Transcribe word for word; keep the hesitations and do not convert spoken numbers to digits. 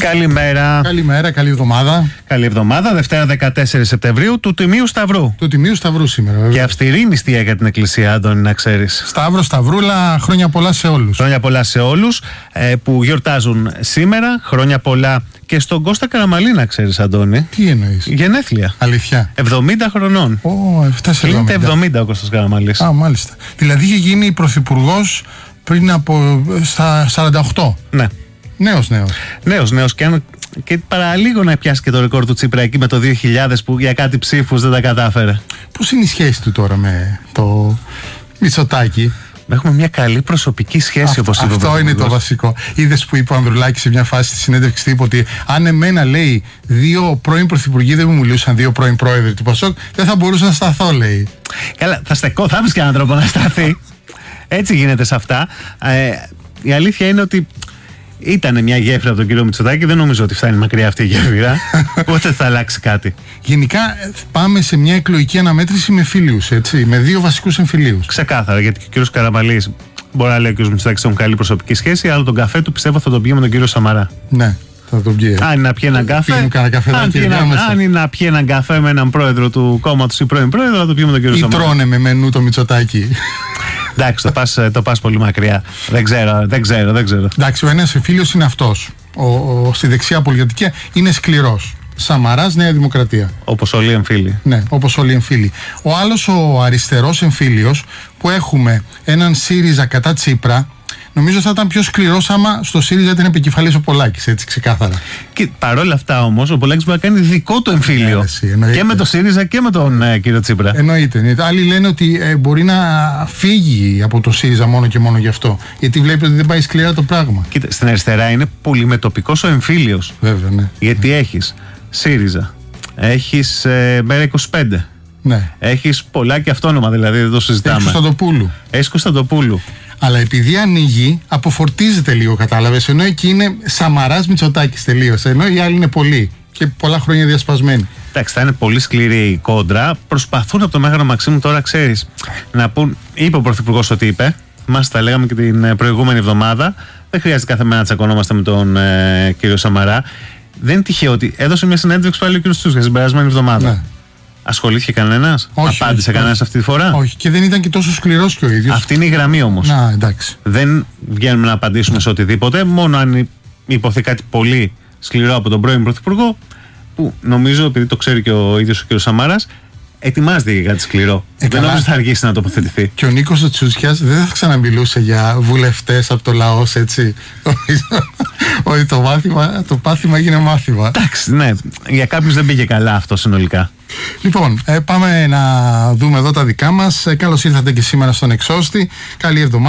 Καλημέρα. Καλημέρα, καλή εβδομάδα. Καλή εβδομάδα, Δευτέρα δεκατέσσερις Σεπτεμβρίου, του Τιμίου Σταυρού. Του Τιμίου Σταυρού σήμερα, βέβαια. Και αυστηρή νηστεία για την Εκκλησία, Αντώνη, να ξέρεις. Σταύρο, Σταυρούλα, χρόνια πολλά σε όλους. Χρόνια πολλά σε όλους ε, που γιορτάζουν σήμερα. Χρόνια πολλά και στον Κώστα Καραμαλή, να ξέρεις, Αντώνη. Τι εννοείς? Γενέθλια. Αλήθεια. εβδομήντα χρονών. Ω, έφτασε εβδομήντα. εβδομήντα ο Κώστας Καραμαλής. Α, μάλιστα. Δηλαδή είχε γίνει πρωθυπουργός πριν από στα σαράντα οκτώ. Ναι. Νέος, νέος. Νέος, νέος. Και, αν, και παραλίγο να πιάσει και το ρεκόρ του Τσίπρα εκεί με το δύο χιλιάδες που για κάτι ψήφους δεν τα κατάφερε. Πώς είναι η σχέση του τώρα με το Μητσοτάκη? Έχουμε μια καλή προσωπική σχέση, όπως είπε. Αυτό είναι το βασικό. Είδες που είπε ο Ανδρουλάκης σε μια φάση στη συνέντευξη τύπου ότι αν εμένα, λέει, δύο πρώην πρωθυπουργοί δεν μου μιλούσαν, δύο πρώην πρόεδροι του Πασόκ, δεν θα μπορούσα να σταθώ, λέει. Καλά, θα στεκώ, θα βρεις και έναν τρόπο να σταθεί. Έτσι γίνεται σε αυτά. Ε, η αλήθεια είναι ότι ήταν μια γέφυρα από τον κύριο Μητσοτάκη. Δεν νομίζω ότι φτάνει μακριά αυτή η γέφυρα. Οπότε θα αλλάξει κάτι. Γενικά πάμε σε μια εκλογική αναμέτρηση με φίλους, έτσι, με δύο βασικούς εμφυλίους. Ξεκάθαρα, γιατί και ο κύριος Καραμαλής μπορεί να λέει ο κύριος Μητσοτάκης έχουν καλή προσωπική σχέση, αλλά τον καφέ του πιστεύω θα τον πιει με τον κύριο Σαμαρά. Ναι, θα τον πιει. Αν είναι να πιει έναν καφέ, αν, αν είναι να πιει έναν καφέ με έναν πρόεδρο του κόμματος ή πρώην πρόεδρο, θα τον πιει με τον κύριο ή Σαμαρά. Ή τρώνε με μενού το Μητσοτάκη. Εντάξει, το πας, το πας πολύ μακριά. Δεν ξέρω, δεν ξέρω, δεν ξέρω. Εντάξει, ο ένας εμφύλιος είναι αυτός. Ο, ο, στη δεξιά πολιτική είναι σκληρός. Σαμαράς, Νέα Δημοκρατία. Όπως όλοι οι εμφύλοι. Ναι, όπως όλοι οι εμφύλοι. Ο άλλος, ο αριστερός εμφύλιος, που έχουμε έναν ΣΥΡΙΖΑ κατά Τσίπρα, νομίζω θα ήταν πιο σκληρός άμα στο ΣΥΡΙΖΑ ήταν επικεφαλής ο Πολάκης, έτσι ξεκάθαρα. Και παρόλα αυτά όμως, ο Πολάκης μπορεί να κάνει δικό του εμφύλιο. Ναι, και με το ΣΥΡΙΖΑ και με τον ε, κύριο Τσίπρα. Εννοείται. εννοείται. Άλλοι λένε ότι ε, μπορεί να φύγει από το ΣΥΡΙΖΑ μόνο και μόνο γι' αυτό. Γιατί βλέπει ότι δεν πάει σκληρά το πράγμα. Κοίτα, στην αριστερά είναι πολυμετωπικός ο εμφύλιος. Βέβαια, ναι. Γιατί ναι. έχεις ΣΥΡΙΖΑ, έχεις ε, ΜΕΡΑ είκοσι πέντε. Ναι. Έχεις πολλά και αυτόνομα, δηλαδή δεν το συζητάμε. Έχεις Κωνσταντοπούλου. Έχεις Κωνσταντοπούλου. Αλλά επειδή ανοίγει, αποφορτίζεται λίγο, κατάλαβες. Ενώ εκεί είναι Σαμαράς Μητσοτάκης τελείως. Ενώ οι άλλοι είναι πολλοί και πολλά χρόνια διασπασμένοι. Εντάξει, θα είναι πολύ σκληρή η κόντρα. Προσπαθούν από το Μέγαρο Μαξίμου τώρα, ξέρεις, να πούν. Είπε ο Πρωθυπουργός ότι είπε. Μας τα λέγαμε και την προηγούμενη εβδομάδα. Δεν χρειάζεται κάθε μέρα να τσακωνόμαστε με τον ε, κύριο Σαμαρά. Δεν είναι τυχαίο ότι έδωσε μια συνέντευξη πάλι ο κύριος Τσούσκας την περασμένη εβδομάδα. Ναι. Ασχολήθηκε κανένας? Απάντησε κανένας αυτή τη φορά? Όχι, και δεν ήταν και τόσο σκληρός και ο ίδιος. Αυτή είναι η γραμμή όμως. Να, εντάξει. Δεν βγαίνουμε να απαντήσουμε σε οτιδήποτε, μόνο αν υποθεί κάτι πολύ σκληρό από τον πρώην Πρωθυπουργό, που νομίζω, επειδή το ξέρει και ο ίδιος ο κ. Σαμάρας, ετοιμάζεται για κάτι σκληρό. Ε, δεν νομίζω θα αργήσει να τοποθετηθεί. Και ο Νίκος ο Τσούσκιας δεν θα ξαναμιλούσε για βουλευτές από το λαό, έτσι. Ότι το, μάθημα, το πάθημα έγινε μάθημα. Εντάξει, ναι. Για κάποιους δεν πήγε καλά αυτό συνολικά. Λοιπόν, ε, πάμε να δούμε εδώ τα δικά μας. Ε, καλώς ήρθατε και σήμερα στον Εξώστη. Καλή εβδομάδα.